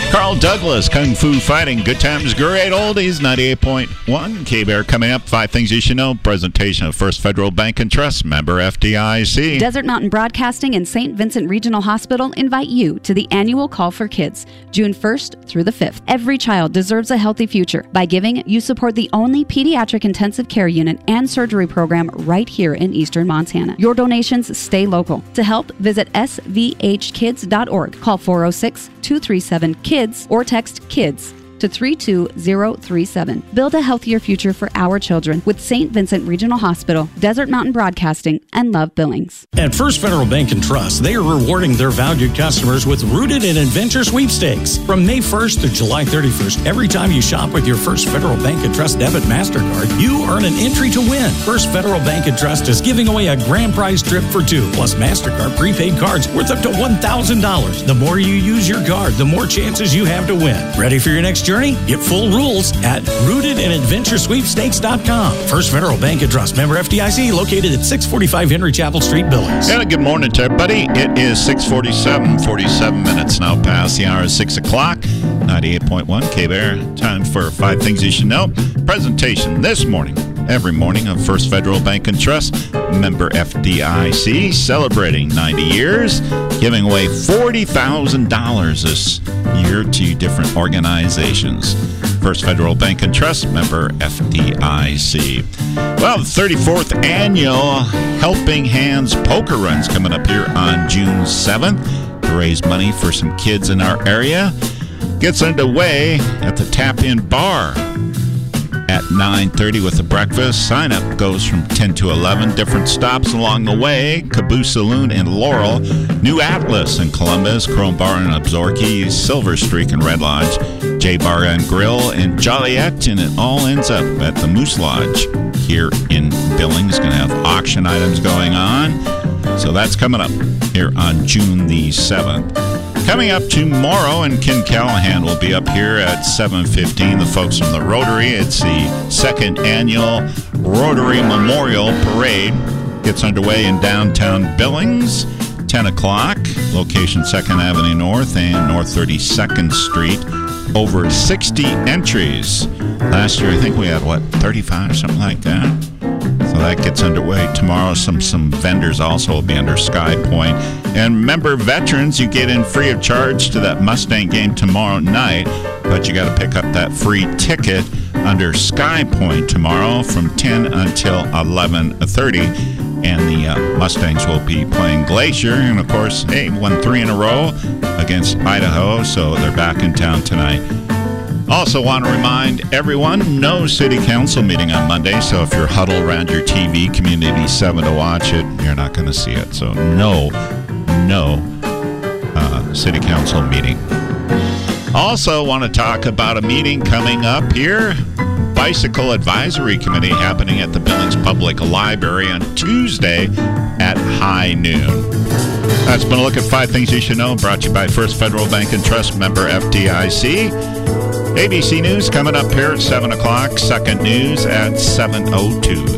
Carl Douglas, Kung Fu Fighting, Good Times, Great Oldies, 98.1. K-Bear coming up, 5 Things You Should Know. Presentation of First Federal Bank and Trust, member FDIC. Desert Mountain Broadcasting and St. Vincent Regional Hospital invite you to the annual Call for Kids, June 1st through the 5th. Every child deserves a healthy future. By giving, you support the only pediatric intensive care unit and surgery program right here in eastern Montana. Your donations stay local. To help, visit svhkids.org. Call 406-237-KIDS or text KIDS to 32037. Build a healthier future for our children with St. Vincent Regional Hospital, Desert Mountain Broadcasting, and Love Billings. At First Federal Bank and Trust, they are rewarding their valued customers with Rooted in Adventure sweepstakes. From May 1st to July 31st, every time you shop with your First Federal Bank and Trust debit MasterCard, you earn an entry to win. First Federal Bank and Trust is giving away a grand prize trip for 2, plus MasterCard prepaid cards worth up to $1,000. The more you use your card, the more chances you have to win. Ready for your next journey? Get full rules at rootedinadventuresweepstakes.com. First Federal Bank and Trust, member FDIC, located at 645 Henry Chapel Street, Billings. And good morning to everybody. It is 47 minutes now past the hour of 6 o'clock. 98.1 K-Bear. Time for 5 Things You Should Know. Presentation this morning, every morning, of First Federal Bank and Trust, member FDIC, celebrating 90 years, giving away $40,000 this year to different organizations. First Federal Bank and Trust, member FDIC. Well, the 34th annual Helping Hands Poker Run's coming up here on June 7th to raise money for some kids in our area. Gets underway at the Tap In Bar at 9:30 with a breakfast. Sign up goes from 10 to 11. Different stops along the way: Caboose Saloon in Laurel, New Atlas in Columbus, Chrome Bar in Absaroka, Silver Streak in Red Lodge, J Bar and Grill in Joliet, and it all ends up at the Moose Lodge here in Billings. Going to have auction items going on. So that's coming up here on June the 7th. Coming up tomorrow, and Ken Callahan will be up here at 7:15. The folks from the Rotary. It's the 2nd annual Rotary Memorial Parade. Gets underway in downtown Billings, 10 o'clock. Location 2nd Avenue North and North 32nd Street. Over 60 entries. Last year, I think we had, 35, something like that. So that gets underway tomorrow. Some vendors also will be under Sky Point. And member veterans, you get in free of charge to that Mustang game tomorrow night, but you got to pick up that free ticket under Sky Point tomorrow from 10 until 11:30. And the Mustangs will be playing Glacier, and of course, won 3 in a row against Idaho, so they're back in town tonight. Also want to remind everyone, no city council meeting on Monday, so if you're huddled around your TV, Community 7 to watch it, you're not going to see it. So no city council meeting. Also want to talk about a meeting coming up here, Bicycle Advisory Committee, happening at the Billings Public Library on Tuesday at high noon. That's been a look at 5 Things You Should Know, brought to you by First Federal Bank and Trust, member FDIC. ABC News coming up here at 7 o'clock. Second News at 7:02.